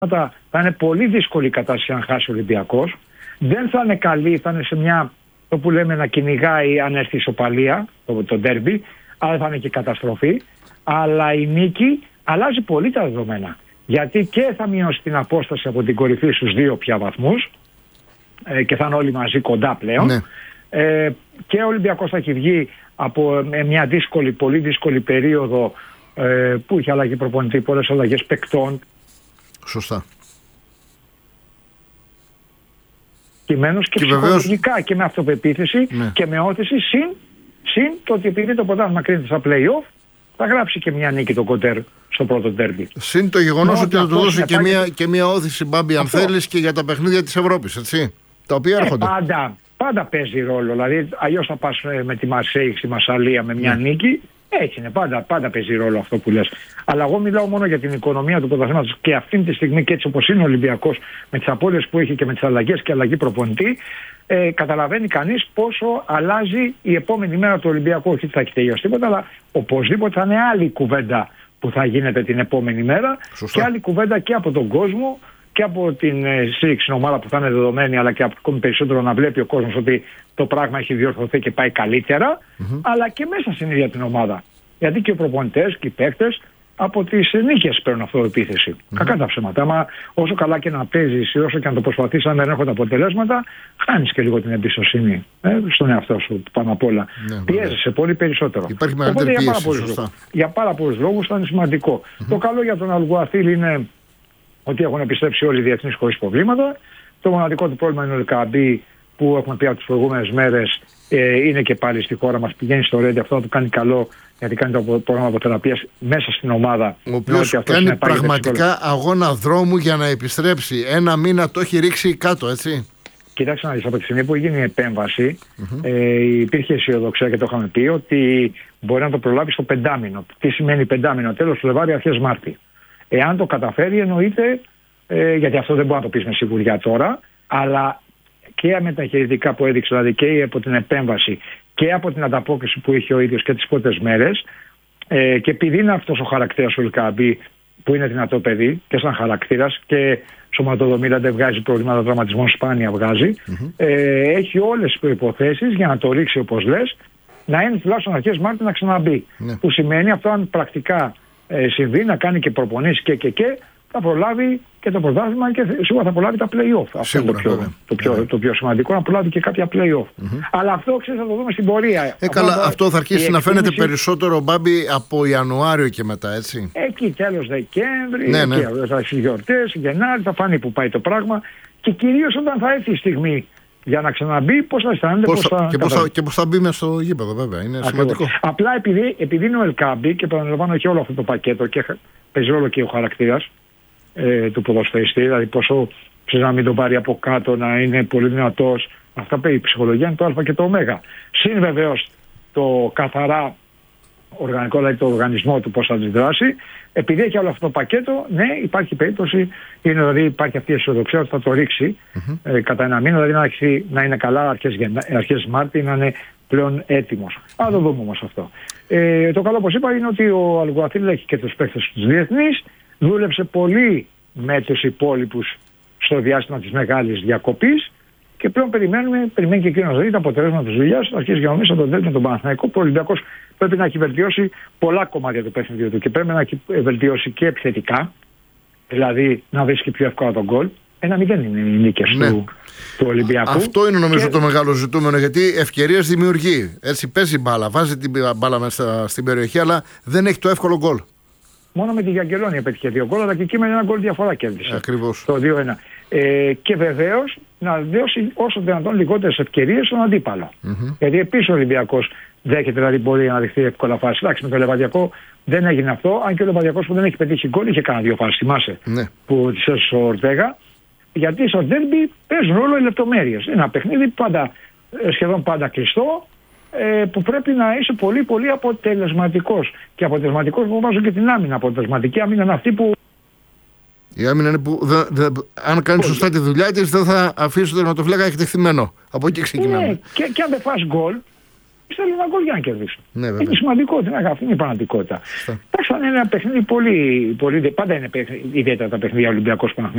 θα είναι πολύ δύσκολη η κατάσταση αν χάσει ο Ολυμπιακός. Δεν θα είναι καλή, θα είναι σε μια, το που λέμε, να κυνηγάει αν έρθει η ισοπαλία, το ντέρμπι, αλλά θα είναι και καταστροφή. Αλλά η νίκη αλλάζει πολύ τα δεδομένα. Γιατί και θα μειώσει την απόσταση από την κορυφή στους 2 πια βαθμούς και θα είναι όλοι μαζί κοντά πλέον. Ναι. Και ο Ολυμπιακός θα έχει βγει από μια δύσκολη, πολύ δύσκολη περίοδο που είχε αλλαγή προπονητή, πολλές αλλαγές παικτών. Σωστά. Κειμένος και ψυχολογικά και με αυτοπεποίθηση, ναι, και με όθηση, συν το ότι επειδή το πρωτάθλημα κρίνεται στα play-off, θα γράψει και μια νίκη το Κοντέρ στο πρώτο ντέρμπι. Συν το γεγονός ότι θα του δώσει και μια όθηση, Μπάμπη, αν θέλεις, και για τα παιχνίδια της Ευρώπης, έτσι, τα οποία έρχονται. Πάντα παίζει ρόλο. Δηλαδή, αλλιώς θα πας με τη Μαρσέη στη Μασσαλία με μια νίκη. Έτσι είναι. Πάντα παίζει ρόλο αυτό που λες. Αλλά εγώ μιλάω μόνο για την οικονομία του πρωταθλήματος και αυτή τη στιγμή, και έτσι όπως είναι ο Ολυμπιακός, με τις απώλειες που έχει και με τις αλλαγές και αλλαγή προπονητή, καταλαβαίνει κανείς πόσο αλλάζει η επόμενη μέρα του Ολυμπιακού. Όχι ότι θα έχει τελειώσει τίποτα, αλλά οπωσδήποτε θα είναι άλλη κουβέντα που θα γίνεται την επόμενη μέρα. Σωστά. Και άλλη κουβέντα και από τον κόσμο και από την στήριξη ομάδα που θα είναι δεδομένη, αλλά και ακόμη περισσότερο να βλέπει ο κόσμος ότι το πράγμα έχει διορθωθεί και πάει καλύτερα, αλλά και μέσα στην ίδια την ομάδα. Γιατί και οι προπονητές και οι παίκτες από τις νίκες παίρνουν αυτοεπίθεση. Κακά τα ψέματα. Άμα όσο καλά και να παίζεις, όσο και να το προσπαθείς, αν δεν έρχονται αποτελέσματα, χάνεις και λίγο την εμπιστοσύνη στον εαυτό σου πάνω απ' όλα. Πιέζεσαι πολύ περισσότερο. Υπάρχει μεγαλύτερη πίεση. Για πάρα πολλούς λόγους θα είναι σημαντικό. Το καλό για τον Αλγουαθίλ είναι ότι έχουν επιστρέψει όλοι οι διεθνείς χωρίς προβλήματα. Το μοναδικό του πρόβλημα είναι ο Ελκαμπή, που έχουμε πει από τις προηγούμενες μέρες, είναι και πάλι στη χώρα μας, πηγαίνει στο Ρέντι. Αυτό θα του κάνει καλό, γιατί κάνει το πρόγραμμα αποτραπείας μέσα στην ομάδα. Ο οποίος κάνει πραγματικά αγώνα δρόμου για να επιστρέψει. 1 μήνα το έχει ρίξει κάτω, έτσι. Κοιτάξτε να δεις, από τη στιγμή που έγινε η επέμβαση, υπήρχε αισιοδοξία και το είχαμε πει ότι μπορεί να το προλάβει στο 5μηνο. Τι σημαίνει 5μηνο? Τέλος Φλεβάρι, αρχές Μάρτη. Εάν το καταφέρει, εννοείται, γιατί αυτό δεν μπορεί να το πεις με σιγουριά τώρα, αλλά και με τα χαιρετικά που έδειξε, δηλαδή και από την επέμβαση και από την ανταπόκριση που είχε ο ίδιος και τις πρώτες μέρες, και επειδή είναι αυτός ο χαρακτήρας ο Ελκαμπή, που είναι δυνατό παιδί και σαν χαρακτήρας και σωματοδομήρα, δεν βγάζει προβλήματα τραυματισμών, σπάνια βγάζει, έχει όλες τις προϋποθέσεις για να το ρίξει, όπως λες, να είναι τουλάχιστον αρχές Μάρτη να ξαναμπεί. Που σημαίνει αυτό, αν πρακτικά συμβεί, να κάνει και προπονήσεις και θα προλάβει και το πρωτάθλημα και σίγουρα θα προλάβει τα play-off. Αυτό είναι το πιο σημαντικό, να προλάβει και κάποια play-off. Αλλά αυτό, ξέρεις, θα το δούμε στην πορεία. Αυτό θα αρχίσει να φαίνεται περισσότερο, Μπάμπη, από Ιανουάριο και μετά, έτσι. Εκεί τέλος Δεκέμβρη, στις γιορτές, Γενάρη, θα φανεί που πάει το πράγμα, και κυρίως όταν θα έρθει η στιγμή για να ξαναμπεί, πώς θα αισθάνεται, και πώς θα μπει μέσα στο γήπεδο, βέβαια. Είναι σημαντικό. Απλά επειδή είναι ο Ελκαμπή, και παραλαμβάνω, έχει όλο αυτό το πακέτο και παίζει όλο και ο χαρακτήρας του ποδοσφαιριστή, δηλαδή πόσο ξέρεις να μην τον πάρει από κάτω, να είναι πολύ δυνατός. Αυτά η ψυχολογία είναι το α και το ω. Συν βεβαίως το καθαρά οργανικό, δηλαδή το οργανισμό του πώς θα αντιδράσει. Επειδή έχει όλο αυτό το πακέτο, ναι, υπάρχει περίπτωση, δηλαδή υπάρχει αυτή η αισιοδοξία ότι θα το ρίξει κατά 1 μήνα, δηλαδή να είναι καλά αρχές Μάρτη, να είναι πλέον έτοιμος. Αλλά το δούμε όμως αυτό. Το καλό, όπως είπα, είναι ότι ο Αλγουαθίλ έχει και τους παίκτες τους διεθνείς, δούλεψε πολύ με τους υπόλοιπους στο διάστημα της μεγάλης διακοπής και πλέον περιμένει και εκείνος να δει τα αποτελέσματα της δουλειάς, αρχίζει για νομίζω τον τέλει με τον Παναθηναϊκό, που ο Ολυμπιακός πρέπει να έχει βελτιώσει πολλά κομμάτια του παιχνιδιού του και πρέπει να έχει βελτιώσει και επιθετικά, δηλαδή να βρίσκει πιο εύκολα τον γκολ. 1-0 είναι οι νίκες του Ολυμπιακού. Αυτό είναι νομίζω το μεγάλο ζητούμενο, γιατί ευκαιρίες δημιουργεί. Έτσι παίζει μπάλα, βάζει την μπάλα μέσα στην περιοχή, αλλά δεν έχει το εύκολο γκολ. Μόνο με τη Γιαγκελόνη επέτυχε 2 γκολ, αλλά και εκεί με 1 γκολ διαφορά κέρδισε. Ακριβώς. Το 2-1. Και βεβαίως να δώσει όσο δυνατόν λιγότερες ευκαιρίες στον αντίπαλο. Γιατί επίσης ο Ολυμπιακός δέχεται, δηλαδή μπορεί να δεχτεί εύκολα φάση. Εντάξει, με το Λεβαδιακό δεν έγινε αυτό, αν και ο Λεβαδιακός που δεν έχει πετύχει γκολ είχε κάνει 2 φάσεις. Θυμάσαι που τις έσωσε ο Ορτέγα. Γιατί στο ντέρμπι παίζουν ρόλο οι λεπτομέρειες. Είναι ένα παιχνίδι σχεδόν πάντα κλειστό, που πρέπει να είσαι πολύ πολύ αποτελεσματικός. Και αποτελεσματικός που βάζω και την άμυνα. Αποτελεσματική άμυνα είναι αυτή που... Η άμυνα είναι που αν κάνει σωστά τη δουλειά της, δεν θα αφήσει το τερματοφύλακα εκτεθειμένο. Από εκεί ξεκινάμε. Ναι, και αν δεν φας γκολ, θέλει ένα γκολ για να κερδίσει. Ναι, είναι σημαντικό, αυτή είναι η πραγματικότητα. Εντάξει, είναι ένα παιχνίδι πολύ. Πάντα είναι ιδιαίτερα τα παιχνίδια Ολυμπιακός Παναθηναϊκός.